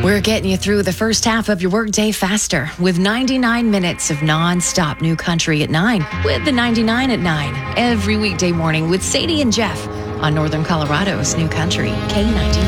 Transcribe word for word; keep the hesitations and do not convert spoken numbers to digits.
We're getting you through the first half of your workday faster with ninety-nine minutes of non-stop New Country at nine with the ninety-nine at nine every weekday morning with Sadie and Jeff on Northern Colorado's New Country K ninety-nine.